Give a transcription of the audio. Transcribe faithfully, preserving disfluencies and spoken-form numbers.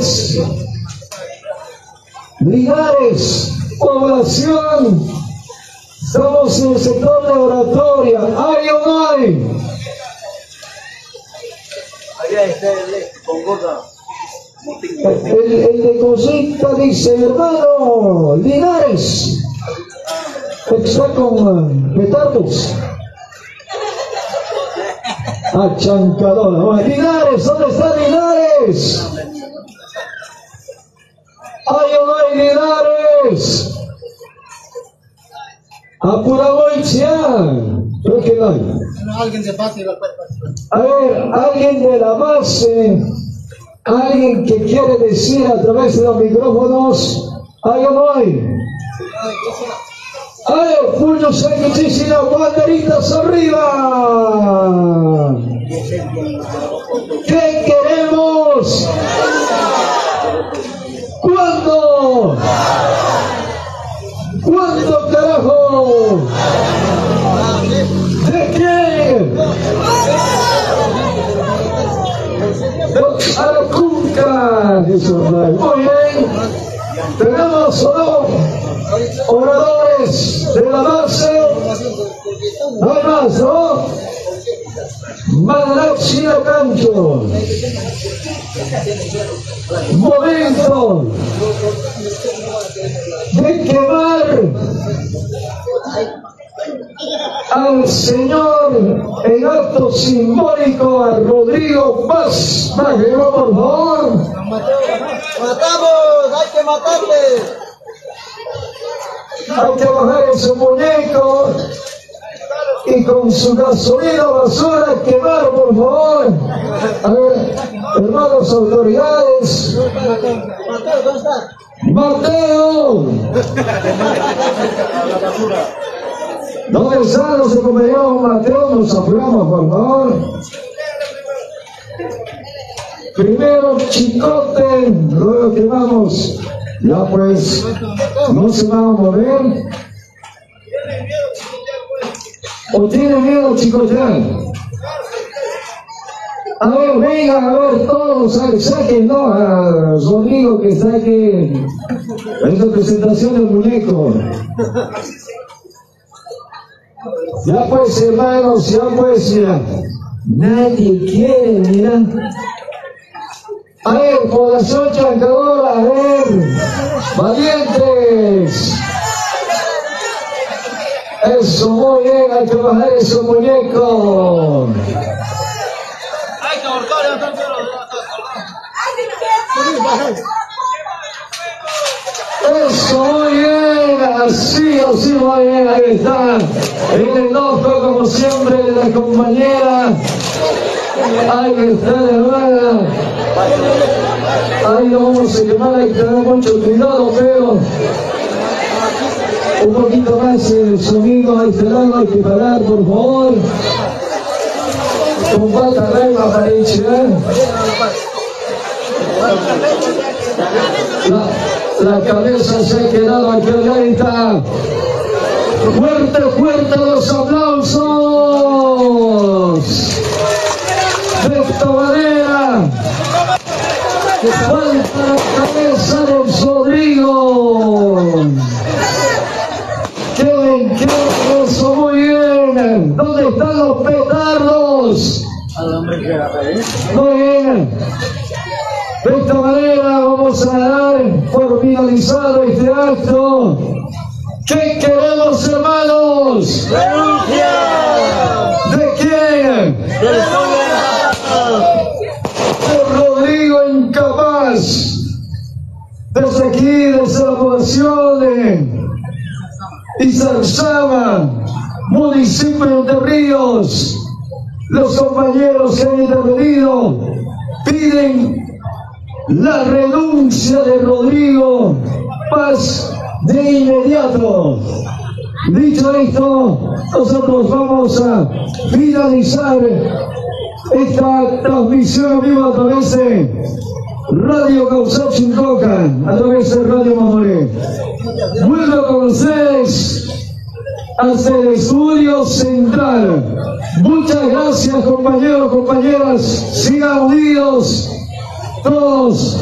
Linares, Linares, población, estamos en el sector de oratoria, ¿hay o no hay? El, el de cosita dice, hermano, Linares, está con petardos. Achancadora. Linares, ¿dónde está Linares? ¿Hay o no hay Linares? Apuraboichián. Creo que no hay. Alguien de base. A ver, alguien de la base, alguien que quiere decir a través de los micrófonos, ¿hay o no hay? A ver, puños muchísimas banderitas arriba. ¿Qué queremos? ¿Cuándo? ¿Cuándo, carajo? ¿De quién? A la Cunca. Muy bien. Tenemos ¿no? oradores de la base. No hay más, ¿no? Malaxia Cancho. Momento de quemar al señor en acto simbólico a Rodrigo Paz. Bájelo, por favor. ¡Matamos! ¡Hay que matarle! Hay que bajar ese muñeco y con su gasolina basura quemar, por favor. A ver, hermanos autoridades. Mateo. ¿Dónde están los compañeros Mateo? Nos apuramos, por favor. Primero Chicote, luego quemamos. Ya pues, no se va a mover. ¿O tiene miedo chicotear? A ver, venga, a ver, todos, saquen, ¿no? A Rodrigo que saque en representación del muñeco. Ya pues, hermanos, ya pues, mira. Nadie quiere, mira. A ver, población chancadora, a ver, valientes. Eso, muy bien, hay que bajar esos muñecos. Hay que ahorcar a tercero. Eso, muy bien, así, así, muy bien, ahí está. El enojo, como siempre, de la compañera. Ahí está la hermana. Ahí lo vamos a quemar, hay que tener mucho cuidado, pero un poquito más el sonido a este lado, hay que parar, por favor. Con falta regla para iniciar. La, la cabeza se ha quedado aquí, ahí está. Fuerte, fuerte los aplausos. De esta manera. Falta la cabeza del Rodrigo. ¿Quién quiere eso? Muy bien. ¿Dónde están los petardos? Muy bien. De esta manera vamos a dar por finalizado este acto. ¿Qué queremos, hermanos? ¡Renuncia! ¿De quién? De Rodrigo incapaz. Desde aquí, desde la población de Izarzama, municipio de Entre Ríos, los compañeros que han intervenido piden la renuncia de Rodrigo Paz de inmediato. Dicho esto, nosotros vamos a finalizar esta transmisión viva a través de Radio Causal Chincoca, a través de Radio Mamoré. Vuelvo con ustedes hasta el estudio central. Muchas gracias, compañeros, compañeras. Sigan unidos todos.